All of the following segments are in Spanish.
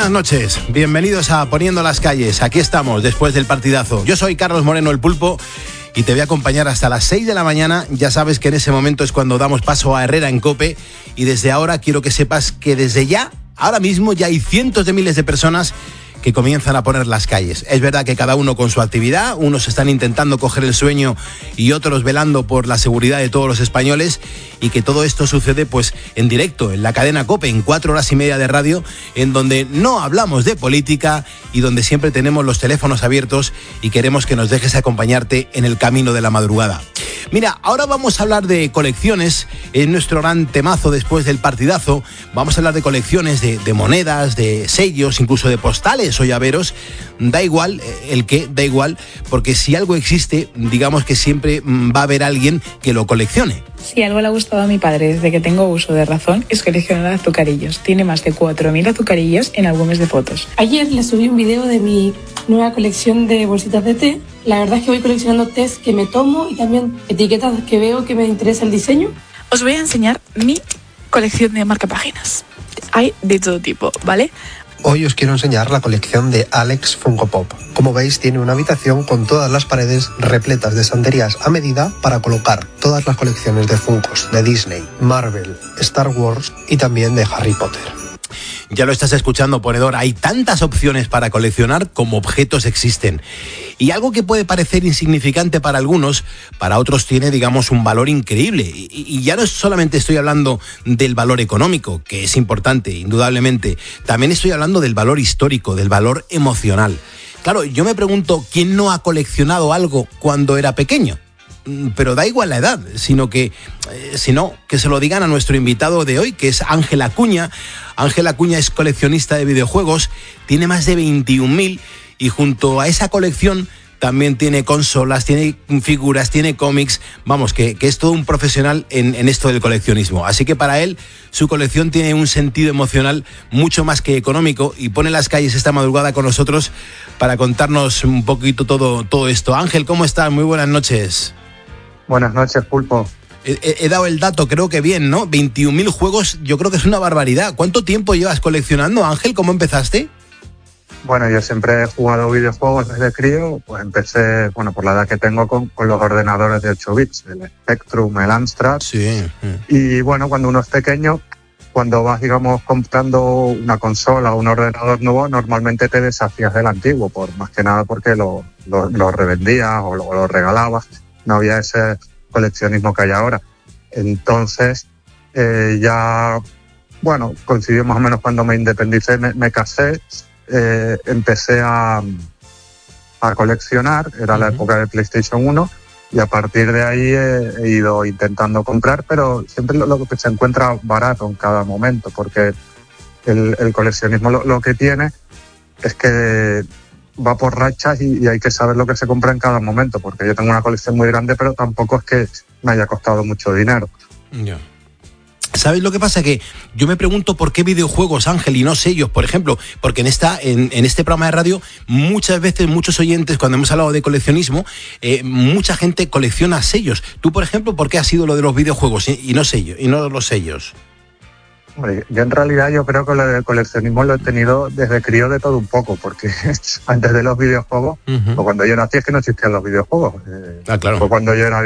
Buenas noches, bienvenidos a Poniendo las Calles. Aquí estamos después del partidazo. Yo soy Carlos Moreno, el Pulpo, y te voy a acompañar hasta las 6 de la mañana. Ya sabes que en ese momento es cuando damos paso a Herrera en COPE, y desde ahora quiero que sepas que desde ya, ahora mismo, ya hay cientos de miles de personas que comienzan a poner las calles. Es verdad que cada uno con su actividad, unos están intentando coger el sueño y otros velando por la seguridad de todos los españoles, y que todo esto sucede pues en directo, en la cadena COPE, en 4 horas y media de radio, en donde no hablamos de política y donde siempre tenemos los teléfonos abiertos y queremos que nos dejes acompañarte en el camino de la madrugada. Mira, ahora vamos a hablar de colecciones, es nuestro gran temazo después del partidazo. Vamos a hablar de colecciones, de monedas, de sellos, incluso de postales o llaveros. Da igual el qué, da igual, porque si algo existe, digamos que siempre va a haber alguien que lo coleccione. Si algo le ha gustado a mi padre desde que tengo uso de razón es coleccionar azucarillos. Tiene más de 4.000 azucarillos en álbumes de fotos. Ayer le subí un vídeo de mi nueva colección de bolsitas de té. La verdad es que voy coleccionando tés que me tomo y también etiquetas que veo que me interesa el diseño. Os voy a enseñar mi colección de marcapáginas. Hay de todo tipo, ¿vale? Hoy os quiero enseñar la colección de Alex Funko Pop. Como veis, tiene una habitación con todas las paredes repletas de estanterías a medida para colocar todas las colecciones de Funkos de Disney, Marvel, Star Wars y también de Harry Potter. Ya lo estás escuchando, ponedor, hay tantas opciones para coleccionar como objetos existen. Y algo que puede parecer insignificante para algunos, para otros tiene, digamos, un valor increíble. Y ya no solamente estoy hablando del valor económico, que es importante, indudablemente. También estoy hablando del valor histórico, del valor emocional. Claro, yo me pregunto, ¿quién no ha coleccionado algo cuando era pequeño? Pero da igual la edad, sino que se lo digan a nuestro invitado de hoy, que es Ángel Acuña. Ángel Acuña es coleccionista de videojuegos, tiene más de 21.000, y junto a esa colección también tiene consolas, tiene figuras, tiene cómics. Vamos, que es todo un profesional en esto del coleccionismo. Así que para él, su colección tiene un sentido emocional mucho más que económico, y pone las calles esta madrugada con nosotros para contarnos un poquito todo esto. Ángel, ¿cómo estás? Muy buenas noches. Buenas noches, Pulpo. He dado el dato, creo que bien, ¿no? 21.000 juegos, yo creo que es una barbaridad. ¿Cuánto tiempo llevas coleccionando, Ángel? ¿Cómo empezaste? Bueno, yo siempre he jugado videojuegos desde crío. Pues empecé, por la edad que tengo, con los ordenadores de 8 bits, el Spectrum, el Amstrad. Sí. Y bueno, cuando uno es pequeño, cuando vas, comprando una consola o un ordenador nuevo, normalmente te deshacías del antiguo, más que nada porque lo revendías o lo regalabas. No había ese coleccionismo que hay ahora. Entonces, coincidió más o menos cuando me independicé, me casé, empecé a coleccionar, era la época de PlayStation 1, y a partir de ahí he ido intentando comprar, pero siempre lo que se encuentra barato en cada momento, porque el coleccionismo lo que tiene es que va por rachas y hay que saber lo que se compra en cada momento, porque yo tengo una colección muy grande, pero tampoco es que me haya costado mucho dinero. Ya. ¿Sabes lo que pasa? Que yo me pregunto por qué videojuegos, Ángel, y no sellos, por ejemplo, porque en este programa de radio muchas veces, muchos oyentes, cuando hemos hablado de coleccionismo, mucha gente colecciona sellos. Tú, por ejemplo, ¿por qué has sido lo de los videojuegos y no los sellos? Hombre, yo en realidad creo que lo del coleccionismo lo he tenido desde crío de todo un poco, porque antes de los videojuegos, o cuando yo nací, es que no existían los videojuegos. Claro. Fue cuando yo era,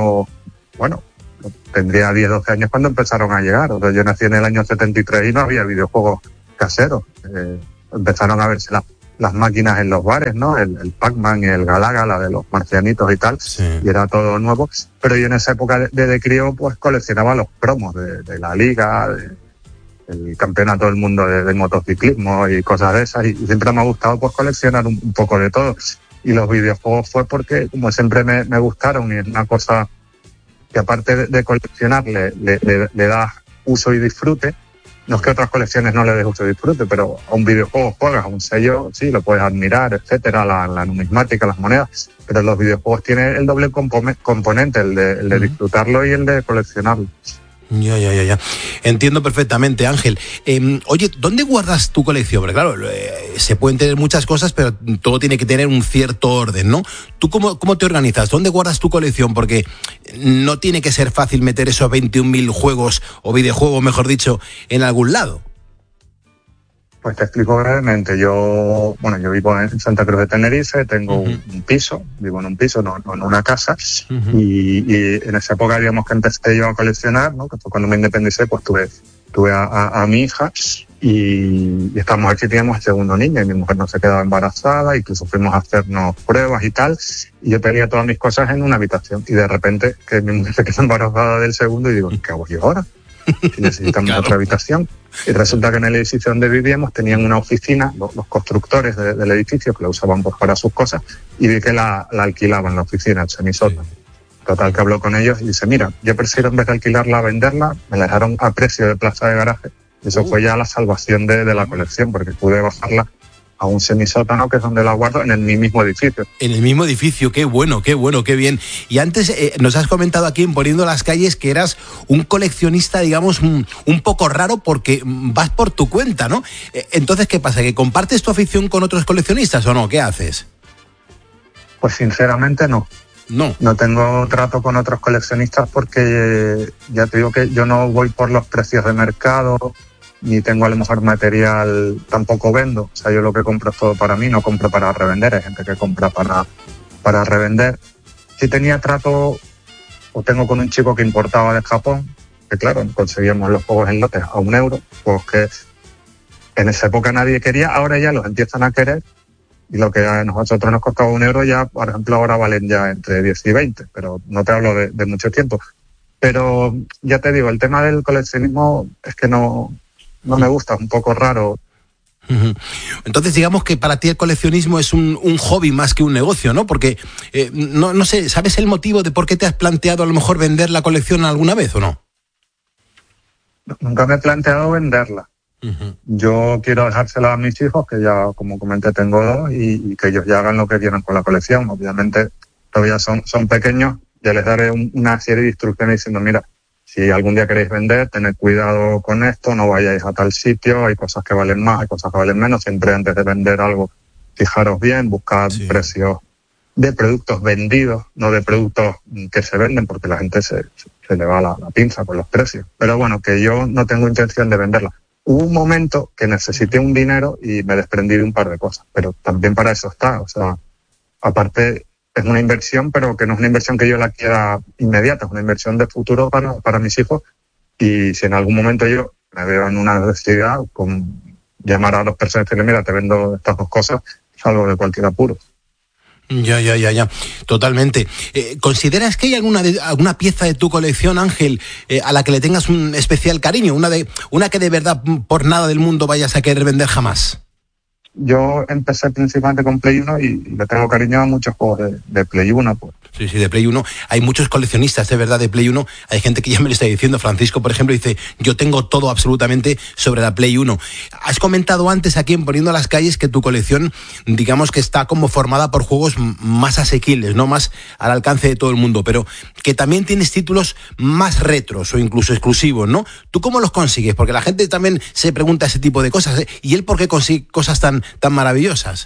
tendría 10, 12 años cuando empezaron a llegar. O sea, yo nací en el año 73 y no había videojuegos caseros. Empezaron a verse las máquinas en los bares, ¿no? El Pac-Man y el Galaga, la de los marcianitos y tal, sí. Y era todo nuevo. Pero yo en esa época de crío, pues coleccionaba los promos de la liga, el campeonato del mundo de motociclismo y cosas de esas, y siempre me ha gustado pues coleccionar un poco de todo. Y los videojuegos fue porque, como siempre me gustaron, y es una cosa que aparte de coleccionar le da uso y disfrute. No es que a otras colecciones no le des uso y disfrute, pero a un videojuego juegas, a un sello sí, lo puedes admirar, etcétera, la numismática, las monedas, pero los videojuegos tienen el doble componente, el de disfrutarlo y el de coleccionarlo. Ya. Entiendo perfectamente, Ángel. Oye, ¿dónde guardas tu colección? Porque claro, se pueden tener muchas cosas, pero todo tiene que tener un cierto orden, ¿no? ¿Tú cómo te organizas? ¿Dónde guardas tu colección? Porque no tiene que ser fácil meter esos 21.000 juegos o videojuegos, mejor dicho, en algún lado. Pues te explico brevemente. Yo vivo en Santa Cruz de Tenerife, tengo un piso, vivo en un piso, no en una casa, y en esa época, digamos, que empecé yo a coleccionar, ¿no? Que fue cuando me independicé, pues tuve a mi hija y estábamos aquí, teníamos el segundo niño y mi mujer no se quedaba embarazada, incluso fuimos a hacernos pruebas y tal, y yo tenía todas mis cosas en una habitación y de repente que mi mujer se quedó embarazada del segundo y digo, ¿qué hago yo ahora? Si necesitamos otra habitación. Y resulta que en el edificio donde vivíamos tenían una oficina, los constructores del edificio, que la usaban pues para sus cosas, y vi que la alquilaban, la oficina, el semisótano. Total, que habló con ellos y dice, mira, yo prefiero en vez de alquilarla, venderla. Me la dejaron a precio de plaza de garaje. Eso fue ya la salvación de la colección, porque pude bajarla a un semisótano, que es donde la guardo, en el mismo edificio. En el mismo edificio, qué bueno, qué bien. Y antes nos has comentado aquí en Poniendo las Calles que eras un coleccionista, digamos, un poco raro porque vas por tu cuenta, ¿no? Entonces, ¿qué pasa? ¿Que compartes tu afición con otros coleccionistas o no? ¿Qué haces? Pues sinceramente no. No tengo trato con otros coleccionistas porque ya te digo que yo no voy por los precios de mercado, ni tengo a lo mejor material, tampoco vendo. O sea, yo lo que compro es todo para mí, no compro para revender. Hay gente que compra para revender. Sí tenía trato, o tengo con un chico que importaba de Japón, que claro, conseguíamos los juegos en lotes a €1, pues que en esa época nadie quería, ahora ya los empiezan a querer, y lo que a nosotros nos costaba €1 ya, por ejemplo, ahora valen ya entre 10 y 20, pero no te hablo de mucho tiempo. Pero ya te digo, el tema del coleccionismo es que no me gusta, es un poco raro. Entonces, digamos que para ti el coleccionismo es un hobby más que un negocio, ¿no? Porque, no sé, ¿sabes el motivo de por qué te has planteado a lo mejor vender la colección alguna vez o no? Nunca me he planteado venderla. Yo quiero dejársela a mis hijos, que ya, como comenté, tengo 2, y que ellos ya hagan lo que quieran con la colección. Obviamente, todavía son pequeños, ya les daré una serie de instrucciones diciendo, mira, si algún día queréis vender, tened cuidado con esto, no vayáis a tal sitio, hay cosas que valen más, hay cosas que valen menos. Siempre antes de vender algo, fijaros bien, buscad precios de productos vendidos, no de productos que se venden, porque la gente se le va la pinza con los precios. Pero bueno, que yo no tengo intención de venderla. Hubo un momento que necesité un dinero y me desprendí de un par de cosas, pero también para eso está. O sea, aparte es una inversión, pero que no es una inversión que yo la quiera inmediata, es una inversión de futuro para mis hijos. Y si en algún momento yo me veo en una necesidad, con llamar a los personas y decirle, mira, te vendo estas 2 cosas, salgo de cualquier apuro. Ya, totalmente. ¿Consideras que hay alguna pieza de tu colección, Ángel, a la que le tengas un especial cariño? Una que de verdad por nada del mundo vayas a querer vender jamás. Yo empecé principalmente con Play 1 y le tengo cariño a muchos juegos de Play 1, pues. Sí, de Play 1. Hay muchos coleccionistas, de verdad, de Play 1. Hay gente que ya me lo está diciendo. Francisco, por ejemplo, dice, yo tengo todo absolutamente sobre la Play 1. Has comentado antes aquí en Poniendo las Calles que tu colección, digamos que está como formada por juegos más asequibles, no más al alcance de todo el mundo, pero que también tienes títulos más retros o incluso exclusivos, ¿no? ¿Tú cómo los consigues? Porque la gente también se pregunta ese tipo de cosas, ¿eh? ¿Y él por qué consigue cosas tan maravillosas?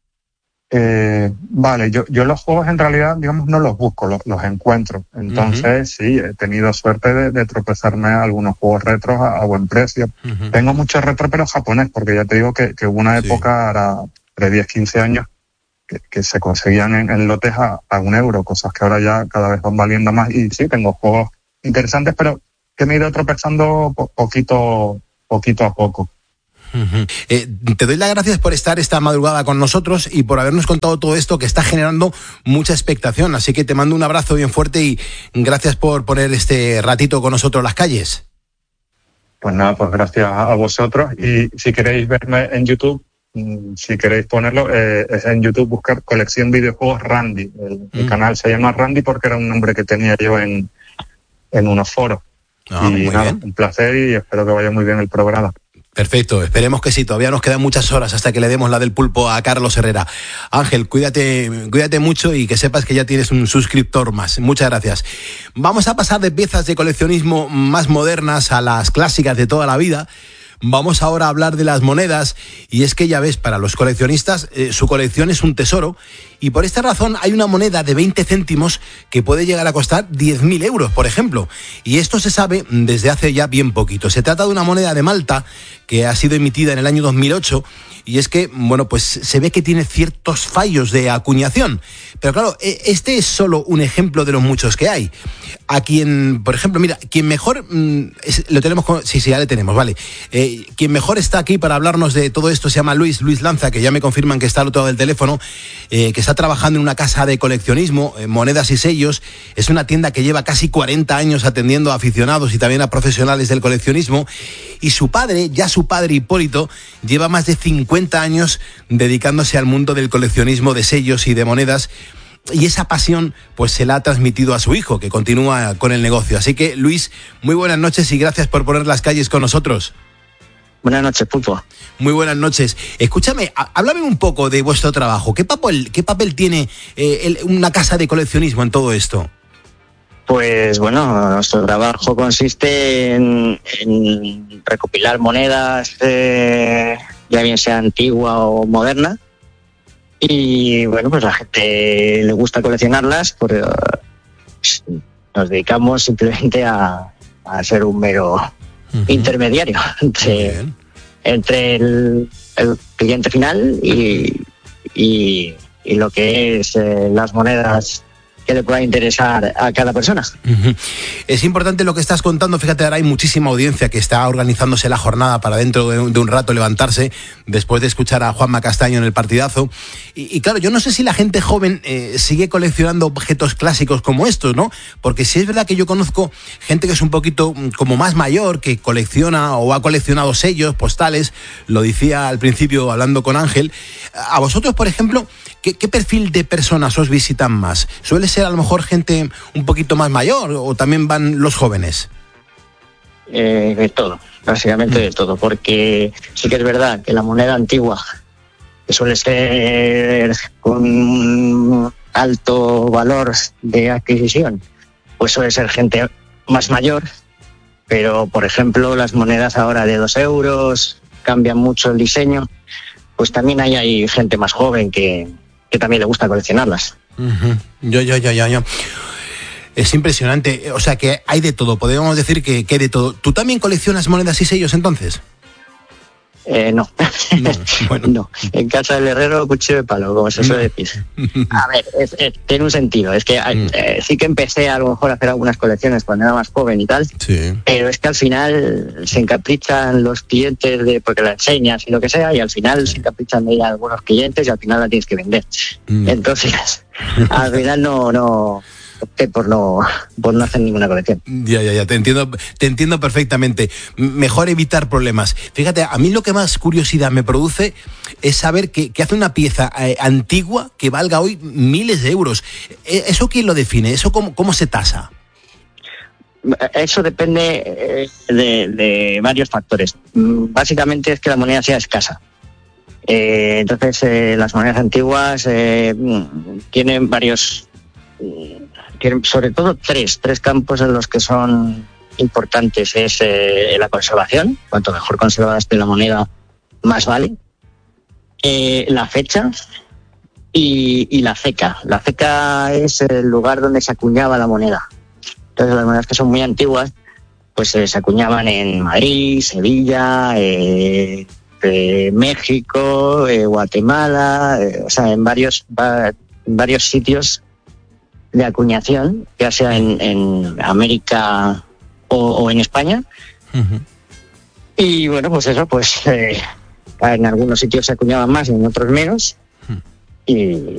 Vale, yo los juegos en realidad, digamos, no los busco, los encuentro. Entonces, sí, he tenido suerte de tropezarme a algunos juegos retros a buen precio. Tengo mucho retro, pero japonés, porque ya te digo que hubo una época, ahora de 10, 15 años, que se conseguían en lotes a €1, cosas que ahora ya cada vez van valiendo más. Y sí, tengo juegos interesantes, pero que me he ido tropezando poquito a poco. Te doy las gracias por estar esta madrugada con nosotros y por habernos contado todo esto que está generando mucha expectación, así que te mando un abrazo bien fuerte y gracias por poner este ratito con nosotros Las Calles. Pues nada, pues gracias a vosotros, y si queréis verme en YouTube, si queréis ponerlo, es en YouTube buscar Colección Videojuegos Randy. El canal se llama Randy porque era un nombre que tenía yo en unos foros. Y nada, un placer y espero que vaya muy bien el programa. Perfecto, esperemos que sí, todavía nos quedan muchas horas hasta que le demos la del pulpo a Carlos Herrera. Ángel, cuídate mucho y que sepas que ya tienes un suscriptor más. Muchas gracias. Vamos a pasar de piezas de coleccionismo más modernas a las clásicas de toda la vida. Vamos ahora a hablar de las monedas, y es que ya ves, para los coleccionistas su colección es un tesoro, y por esta razón hay una moneda de 20 céntimos que puede llegar a costar 10.000 euros, por ejemplo, y esto se sabe desde hace ya bien poquito. Se trata de una moneda de Malta que ha sido emitida en el año 2008, y es que, bueno, pues se ve que tiene ciertos fallos de acuñación. Pero claro, este es solo un ejemplo de los muchos que hay. A quien, por ejemplo, mira, quien mejor, lo tenemos sí, ya le tenemos, vale. Quien mejor está aquí para hablarnos de todo esto se llama Luis Lanza, que ya me confirman que está al otro lado del teléfono, que está trabajando en una casa de coleccionismo, Monedas y Sellos. Es una tienda que lleva casi 40 años atendiendo a aficionados y también a profesionales del coleccionismo. Y su padre Hipólito, lleva más de 50 años dedicándose al mundo del coleccionismo de sellos y de monedas, y esa pasión pues se la ha transmitido a su hijo, que continúa con el negocio. Así que, Luis, muy buenas noches y gracias por poner las calles con nosotros. Buenas noches, Pulpo. Muy buenas noches. Escúchame, háblame un poco de vuestro trabajo. ¿Qué papel tiene una casa de coleccionismo en todo esto? Pues bueno, nuestro trabajo consiste en recopilar monedas, ya bien sea antigua o moderna, y bueno, pues a la gente le gusta coleccionarlas, pues nos dedicamos simplemente a ser un mero intermediario entre el cliente final y lo que es las monedas que le pueda interesar a cada persona. Es importante lo que estás contando. Fíjate, ahora hay muchísima audiencia que está organizándose la jornada para dentro de un rato levantarse después de escuchar a Juanma Castaño en el partidazo. Y claro, yo no sé si la gente joven sigue coleccionando objetos clásicos como estos, ¿no? Porque sí es verdad que yo conozco gente que es un poquito como más mayor, que colecciona o ha coleccionado sellos, postales, lo decía al principio hablando con Ángel. A vosotros, por ejemplo, ¿qué perfil de personas os visitan más? ¿Suele ser a lo mejor gente un poquito más mayor o también van los jóvenes? De todo, básicamente de todo, porque sí que es verdad que la moneda antigua, que suele ser con un alto valor de adquisición, pues suele ser gente más mayor, pero por ejemplo las monedas ahora de 2 euros cambian mucho el diseño, pues también hay gente más joven que también le gusta coleccionarlas. Yo. Es impresionante, o sea que hay de todo, podríamos decir que hay de todo. ¿Tú también coleccionas monedas y sellos entonces? No. Bueno. No. En casa del herrero, cuchillo de palo, como se suele decir. A ver, tiene un sentido. Es que sí que empecé a lo mejor a hacer algunas colecciones cuando era más joven y tal, sí. Pero es que al final se encaprichan los clientes porque la enseñas y lo que sea, y al final se encaprichan de algunos clientes y al final la tienes que vender. Entonces, al final no opté por no hacer ninguna colección. Ya, te entiendo perfectamente. Mejor evitar problemas. Fíjate, a mí lo que más curiosidad me produce es saber que hace una pieza antigua que valga hoy miles de euros. ¿Eso quién lo define? ¿Eso cómo se tasa? Eso depende de varios factores. Básicamente es que la moneda sea escasa. Entonces, las monedas antiguas tienen varios... sobre todo tres campos en los que son importantes. Es la conservación, cuanto mejor conservada esté la moneda, más vale. La fecha y la ceca. La ceca es el lugar donde se acuñaba la moneda. Entonces las monedas que son muy antiguas, pues se acuñaban en Madrid, Sevilla, México, Guatemala, o sea, en varios sitios de acuñación, ya sea en América o en España. Y bueno, pues eso, en algunos sitios se acuñaban más y en otros menos. Y